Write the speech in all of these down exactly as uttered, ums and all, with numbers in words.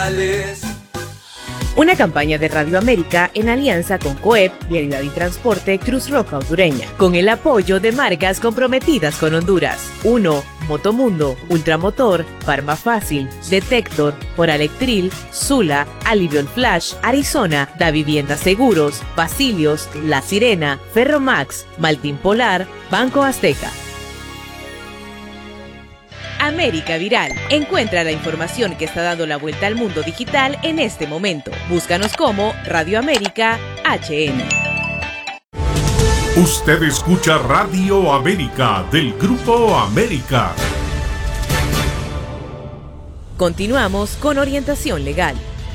Una campaña de Radio América en alianza con COEP, Vialidad y Transporte Cruz Roja Hondureña, con el apoyo de marcas comprometidas con Honduras. uno. Motomundo, Ultramotor, Farma Fácil, Detector, Poralectril, Sula, Alivion Flash, Arizona, Da Vivienda Seguros, Basilios, La Sirena, Ferromax, Maltín Polar, Banco Azteca. América Viral. Encuentra la información que está dando la vuelta al mundo digital en este momento. Búscanos como Radio América H N. Usted escucha Radio América del Grupo América. Continuamos con orientación legal.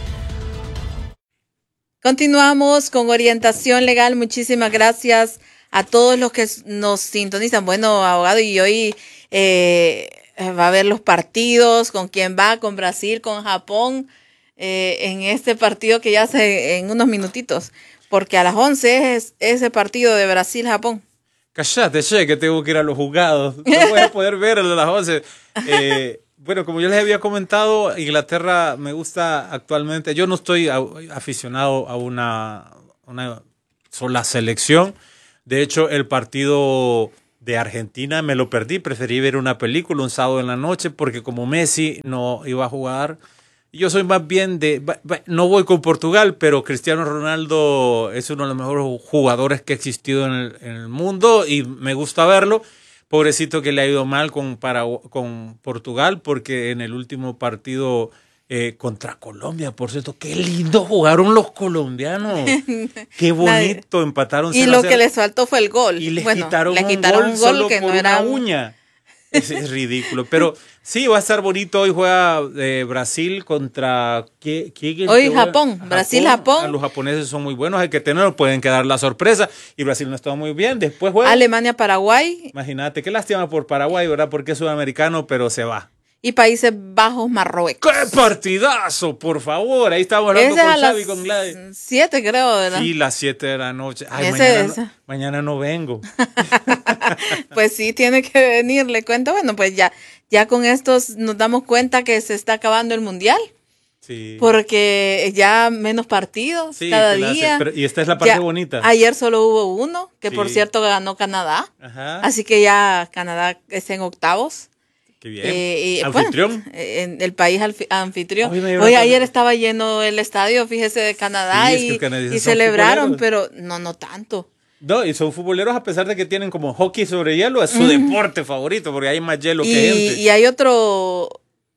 Continuamos con orientación legal. Muchísimas gracias a todos los que nos sintonizan. Bueno, abogado, y hoy eh, va a haber los partidos, con quién va, con Brasil, con Japón, eh, en este partido que ya hace en unos minutitos. Porque a las once es ese partido de Brasil-Japón. Cállate, che, que tengo que ir a los juzgados. No voy a poder ver el de las once. Eh, bueno, como yo les había comentado, Inglaterra me gusta actualmente. Yo no estoy aficionado a una, una sola selección. De hecho, el partido de Argentina me lo perdí. Preferí ver una película un sábado en la noche porque como Messi no iba a jugar... Yo soy más bien de... No voy con Portugal, pero Cristiano Ronaldo es uno de los mejores jugadores que ha existido en el, en el mundo y me gusta verlo. Pobrecito que le ha ido mal con, para, con Portugal, porque en el último partido eh, contra Colombia, por cierto, qué lindo jugaron los colombianos. Qué bonito, empataron. Y lo que les faltó fue el gol. Y les bueno, quitaron, le un, quitaron gol un gol solo que por no era una uña. Es, es ridículo, pero sí, va a estar bonito. Hoy juega eh, Brasil contra... ¿qué, qué, Hoy Japón, Brasil-Japón. Ah, los japoneses son muy buenos, hay que tenerlos, pueden quedar la sorpresa. Y Brasil no está muy bien, después juega... Alemania-Paraguay. Imagínate, qué lástima por Paraguay, ¿verdad? Porque es sudamericano, pero se va. Y Países Bajos-Marruecos. ¡Qué partidazo, por favor! Ahí estamos hablando ese con Xavi, las con Gladys. Siete, creo, ¿verdad? Sí, las siete de la noche. Ay, Ese, mañana, ese. No, mañana no vengo. Pues sí, tiene que venir, le cuento. Bueno, pues ya, ya con estos nos damos cuenta que se está acabando el Mundial. Sí. Porque ya menos partidos Sí, cada claro, día. pero, y esta es la parte ya, bonita. Ayer solo hubo uno, que Sí. por cierto ganó Canadá. Ajá. Así que ya Canadá está en octavos. Qué bien. Eh, y, ¿Anfitrión? Bueno, en el país anfitrión. Hoy, Hoy ayer estaba lleno el estadio, fíjese, de Canadá, Sí, es que y, y celebraron, pero no, no tanto. No, y son futboleros a pesar de que tienen como hockey sobre hielo, es su mm. deporte favorito, porque hay más hielo y, que gente. Y hay otro,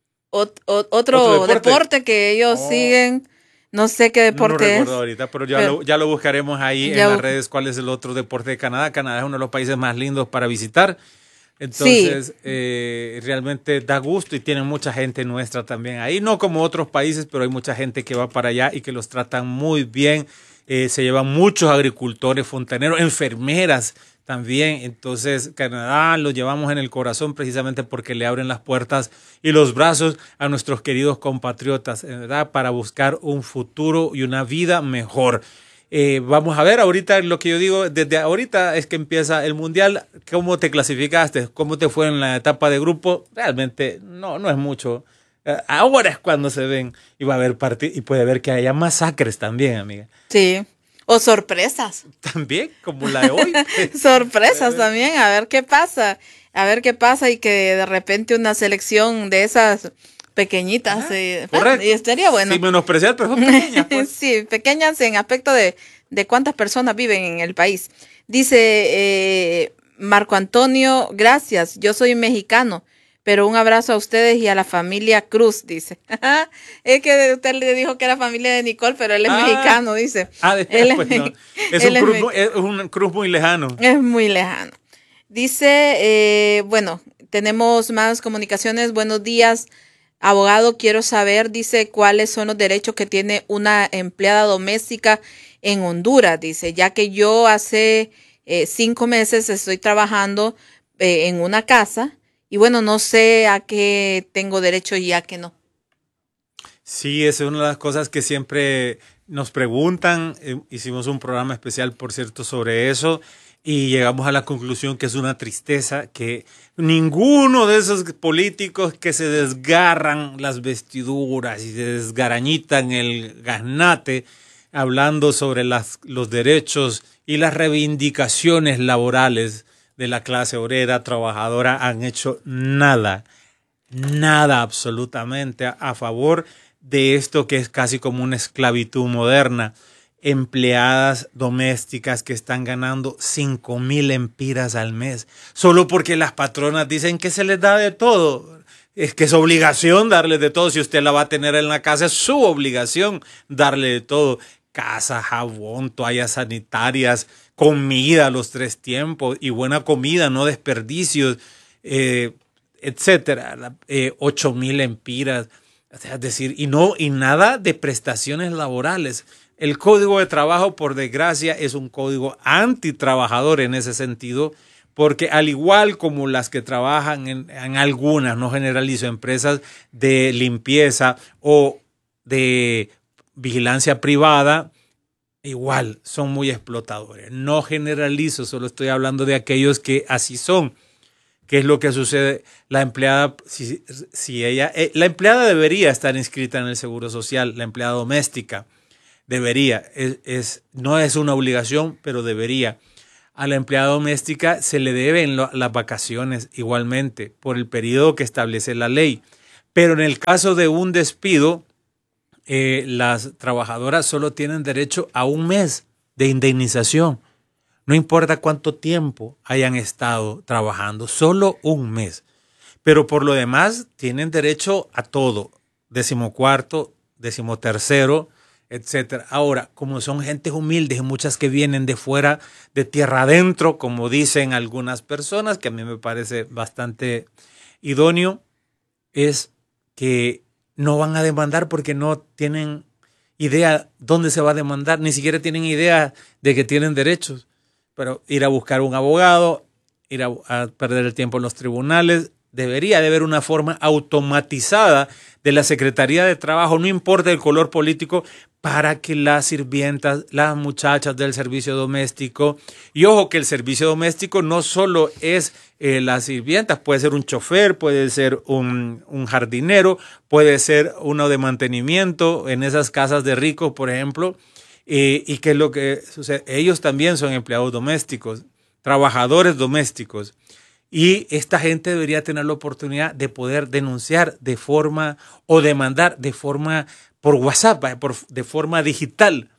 ot, ot, otro, ¿Otro deporte? deporte que ellos oh. siguen, no sé qué deporte no, no es. recuerdo ahorita, pero ya, pero, lo, ya lo buscaremos ahí en las redes cuál es el otro deporte de Canadá. Canadá es uno de los países más lindos para visitar. Entonces, sí. eh, realmente da gusto y tienen mucha gente nuestra también ahí, no como otros países, pero hay mucha gente que va para allá y que los tratan muy bien. Eh, se llevan muchos agricultores, fontaneros, enfermeras también. Entonces, Canadá lo llevamos en el corazón precisamente porque le abren las puertas y los brazos a nuestros queridos compatriotas, ¿verdad? Para buscar un futuro y una vida mejor. Eh, vamos a ver ahorita lo que yo digo, desde ahorita es que empieza el Mundial. ¿Cómo te clasificaste? ¿Cómo te fue en la etapa de grupo? Realmente no, no es mucho. Eh, ahora es cuando se ven y va a haber partidos y puede haber que haya masacres también, amiga. Sí, o sorpresas. También, como la de hoy. Sorpresas también, a ver qué pasa, a ver qué pasa y que de repente una selección de esas pequeñitas, ah, eh, correcto. Y estaría bueno. Sin menospreciar, pero son pequeñas. Pues. Sí, pequeñas en aspecto de, de cuántas personas viven en el país. Dice eh, Marco Antonio, gracias, yo soy mexicano, pero un abrazo a ustedes y a la familia Cruz, dice. Es que usted le dijo que era familia de Nicole, pero él es ah, mexicano, dice. Ah, después, él pues, es, no. es, un cruz, es, es un cruz muy lejano. Es muy lejano. Dice, eh, bueno, tenemos más comunicaciones, buenos días. Abogado, quiero saber, dice, cuáles son los derechos que tiene una empleada doméstica en Honduras, dice, ya que yo hace eh, cinco meses estoy trabajando eh, en una casa y bueno, no sé a qué tengo derecho y a qué no. Sí, esa es una de las cosas que siempre nos preguntan. Eh, hicimos un programa especial, por cierto, sobre eso. y llegamos a la conclusión que es una tristeza que ninguno de esos políticos que se desgarran las vestiduras y se desgarañitan el gaznate hablando sobre las, los derechos y las reivindicaciones laborales de la clase obrera trabajadora han hecho nada, nada absolutamente a, a favor de esto que es casi como una esclavitud moderna. Empleadas domésticas que están ganando cinco mil empiras al mes, solo porque las patronas dicen que se les da de todo. Es que es obligación darle de todo. Si usted la va a tener en la casa, es su obligación darle de todo. Casa, jabón, toallas sanitarias, comida a los tres tiempos y buena comida, no desperdicios, eh, etcétera. Eh, ocho mil empiras. Es decir, y no, y nada de prestaciones laborales. El Código de Trabajo, por desgracia, es un código antitrabajador en ese sentido, porque al igual como las que trabajan en, en algunas, no generalizo, empresas de limpieza o de vigilancia privada, igual son muy explotadores. No generalizo, solo estoy hablando de aquellos que así son. ¿Qué es lo que sucede? La empleada, si, si ella, eh, la empleada debería estar inscrita en el Seguro Social, la empleada doméstica. Debería, es, es, no es una obligación, pero debería. A la empleada doméstica se le deben lo, las vacaciones igualmente por el periodo que establece la ley. Pero en el caso de un despido, eh, las trabajadoras solo tienen derecho a un mes de indemnización. No importa cuánto tiempo hayan estado trabajando, solo un mes. Pero por lo demás tienen derecho a todo, decimocuarto, decimotercero, etcétera. Ahora, como son gentes humildes y muchas que vienen de fuera, de tierra adentro, como dicen algunas personas, que a mí me parece bastante idóneo, es que no van a demandar porque no tienen idea dónde se va a demandar, ni siquiera tienen idea de que tienen derechos. Pero ir a buscar un abogado, ir a, a perder el tiempo en los tribunales, debería de haber una forma automatizada de la Secretaría de Trabajo, no importa el color político, para que las sirvientas, las muchachas del servicio doméstico, y ojo que el servicio doméstico no solo es eh, las sirvientas, puede ser un chofer, puede ser un, un jardinero, puede ser uno de mantenimiento en esas casas de ricos, por ejemplo, eh, y qué es lo que sucede. Ellos también son empleados domésticos, trabajadores domésticos. Y esta gente debería tener la oportunidad de poder denunciar de forma o demandar de forma por WhatsApp, por, de forma digital.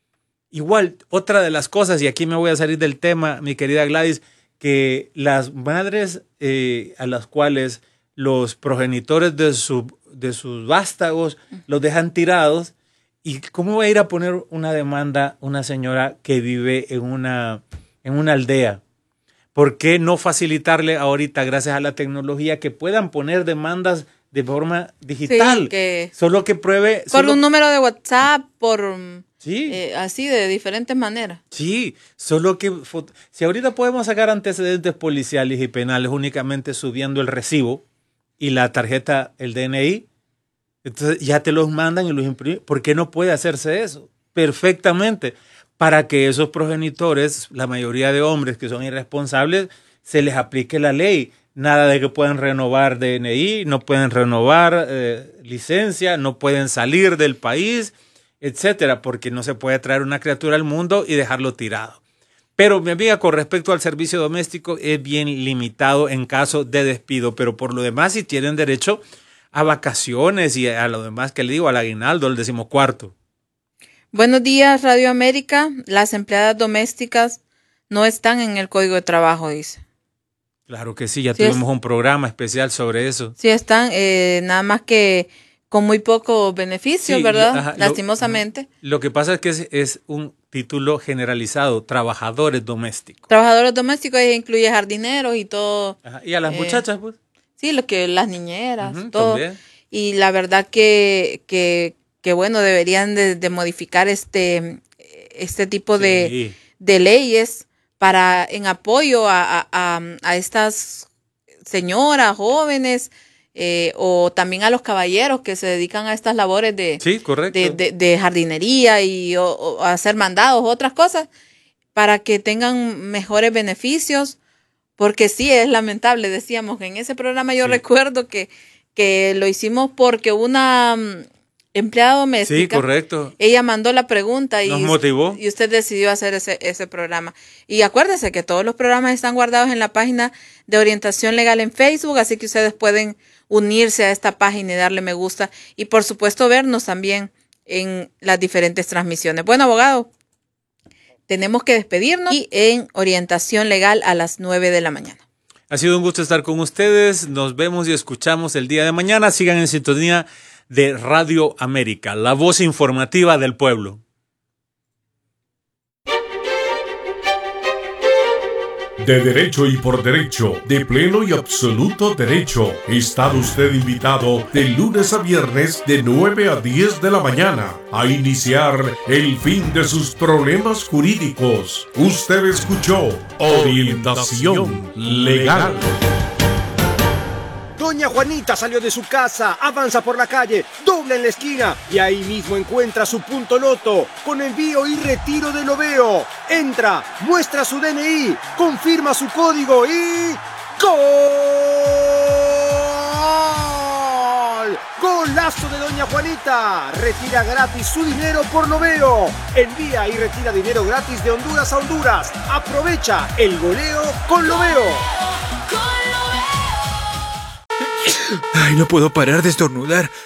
Igual, otra de las cosas, y aquí me voy a salir del tema, mi querida Gladys, que las madres eh, a las cuales los progenitores de, su, de sus vástagos los dejan tirados, ¿y cómo va a ir a poner una demanda una señora que vive en una, en una aldea? ¿Por qué no facilitarle ahorita, gracias a la tecnología, que puedan poner demandas de forma digital? Sí, que solo que pruebe... Por solo, un número de WhatsApp, por... Sí. Eh, así, de diferentes maneras. Sí, solo que... Si ahorita podemos sacar antecedentes policiales y penales únicamente subiendo el recibo y la tarjeta, el D N I, entonces ya te los mandan y los imprimen. ¿Por qué no puede hacerse eso? Perfectamente. Para que esos progenitores, la mayoría de hombres que son irresponsables, se les aplique la ley. Nada de que puedan renovar D N I, no pueden renovar eh, licencia, no pueden salir del país, etcétera, porque no se puede traer una criatura al mundo y dejarlo tirado. Pero, mi amiga, con respecto al servicio doméstico, es bien limitado en caso de despido, pero por lo demás sí tienen derecho a vacaciones y a lo demás que le digo, al aguinaldo, al decimocuarto. Buenos días, Radio América. Las empleadas domésticas no están en el Código de Trabajo, dice. Claro que sí, ya sí tuvimos es, un programa especial sobre eso. Sí están, eh, nada más que con muy poco beneficio, sí, ¿verdad? Ajá, lastimosamente. Lo, lo que pasa es que es, es un título generalizado, trabajadores domésticos. Trabajadores domésticos incluye jardineros y todo. Ajá, y a las eh, muchachas, pues. Sí, lo que las niñeras, uh-huh, todo. También. Y la verdad que... que que bueno, deberían de, de modificar este, este tipo sí. de, de leyes para en apoyo a, a, a estas señoras, jóvenes, eh, o también a los caballeros que se dedican a estas labores de, sí, correcto. de, de, de jardinería y o, o hacer mandados, otras cosas, para que tengan mejores beneficios, porque sí, es lamentable, decíamos que en ese programa yo sí. recuerdo que, que lo hicimos porque una um, empleada doméstica, sí, correcto. ella mandó la pregunta y, nos motivó. y usted decidió hacer ese, ese programa. Y acuérdese que todos los programas están guardados en la página de Orientación Legal en Facebook, así que ustedes pueden unirse a esta página y darle me gusta y por supuesto vernos también en las diferentes transmisiones. Bueno, abogado, tenemos que despedirnos y en Orientación Legal a las nueve de la mañana. Ha sido un gusto estar con ustedes. Nos vemos y escuchamos el día de mañana. Sigan en sintonía de Radio América, la voz informativa del pueblo. De derecho y por derecho, de pleno y absoluto derecho. Está usted invitado de lunes a viernes de nueve a diez de la mañana a iniciar el fin de sus problemas jurídicos. Usted escuchó Orientación Legal. Doña Juanita salió de su casa, avanza por la calle, dobla en la esquina y ahí mismo encuentra su punto loto con envío y retiro de Loveo. Entra, muestra su D N I, confirma su código y... ¡Gol! ¡Golazo de Doña Juanita! Retira gratis su dinero por Loveo. Envía y retira dinero gratis de Honduras a Honduras. Aprovecha el goleo con Loveo. Ay, no puedo parar de estornudar.